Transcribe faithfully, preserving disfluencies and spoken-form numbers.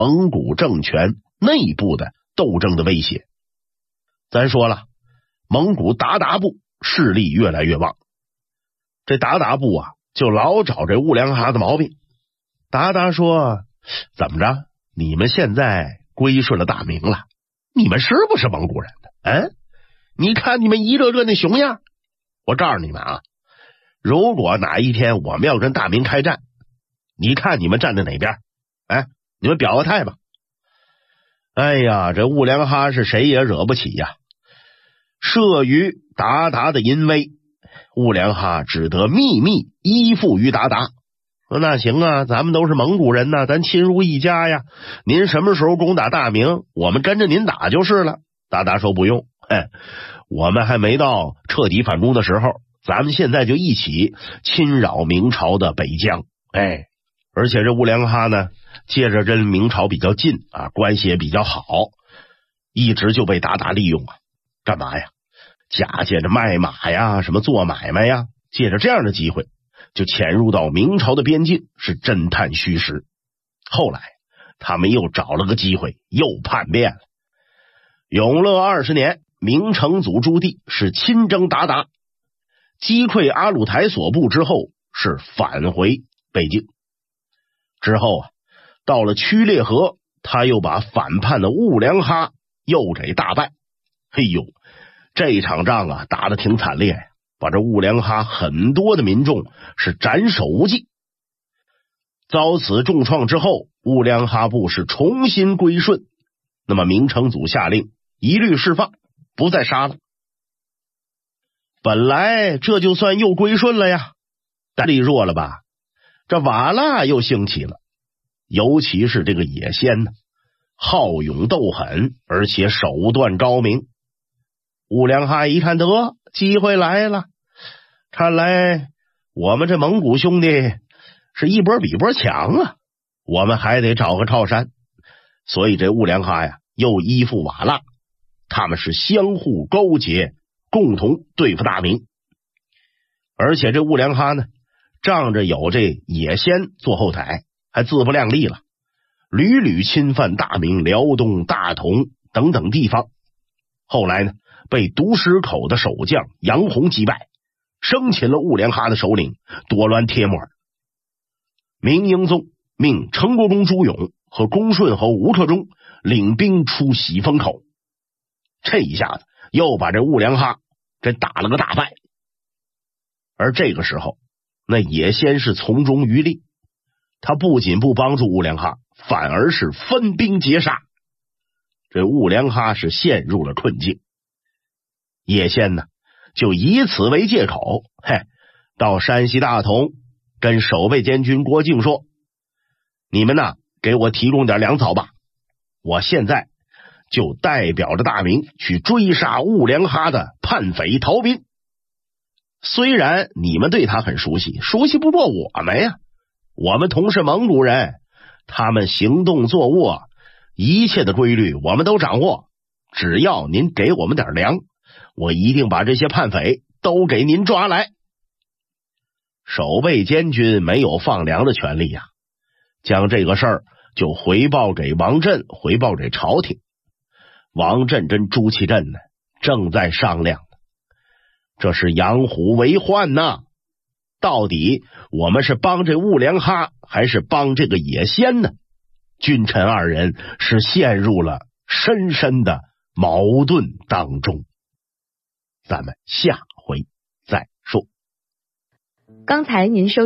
蒙古政权内部的斗争的威胁。咱说了，蒙古鞑靼部势力越来越旺，这鞑靼部啊就老找这兀良哈的毛病。鞑靼说，怎么着，你们现在归顺了大明了，你们是不是蒙古人的？嗯，你看你们一个个那熊样，我告诉你们啊，如果哪一天我们要跟大明开战，你看你们站在哪边？哎，你们表个态吧。哎呀，这兀良哈是谁也惹不起呀，慑于鞑靼的淫威，兀良哈只得秘密依附于鞑靼。说那行啊，咱们都是蒙古人呐，咱亲如一家呀，您什么时候攻打大明，我们跟着您打就是了。鞑靼说不用，嘿，我们还没到彻底反攻的时候，咱们现在就一起侵扰明朝的北疆。哎，而且这兀良哈呢，借着跟明朝比较近啊，关系也比较好，一直就被鞑靼利用啊。干嘛呀？假借着卖马呀，什么做买卖呀，借着这样的机会就潜入到明朝的边境，是侦探虚实。后来他们又找了个机会，又叛变了。永乐二十年，明成祖朱棣是亲征鞑靼，击溃阿鲁台所部之后，是返回北京。之后啊，到了曲烈河，他又把反叛的兀良哈又给大败。嘿呦，这场仗啊打得挺惨烈呀，把这兀良哈很多的民众是斩首无计。遭此重创之后，兀良哈部是重新归顺，那么明成祖下令一律释放，不再杀了。本来这就算又归顺了呀，但力弱了吧，这瓦剌又兴起了，尤其是这个野先呢，好勇斗狠，而且手段高明。兀良哈一看，得机会来了，看来我们这蒙古兄弟是一波比波强啊，我们还得找个靠山。所以这兀良哈呀又依附瓦剌，他们是相互勾结，共同对付大明。而且这兀良哈呢，仗着有这野先做后台，还自不量力了，屡屡侵犯大明辽东、大同等等地方。后来呢，被独石口的守将杨洪击败，生擒了兀良哈的首领多栾帖木儿。明英宗命成国公朱勇和恭顺侯吴克忠领兵出喜峰口，这一下子又把这兀良哈这打了个大败。而这个时候，那野先是从中渔利，他不仅不帮助兀良哈，反而是分兵截杀。这兀良哈是陷入了困境。野先呢，就以此为借口，嘿，到山西大同跟守备监军郭靖说，你们呢给我提供点粮草吧，我现在就代表着大明去追杀兀良哈的叛匪逃兵。虽然你们对他很熟悉，熟悉不过我们呀，我们同是蒙古人，他们行动坐卧一切的规律我们都掌握，只要您给我们点粮，我一定把这些叛匪都给您抓来。守备监军没有放粮的权利呀、啊，将这个事儿就回报给王振，回报给朝廷。王振跟朱祁镇呢正在商量呢，这是养虎为患呐，到底我们是帮这兀良哈还是帮这个野先呢？君臣二人是陷入了深深的矛盾当中。咱们下回再说。 刚才您收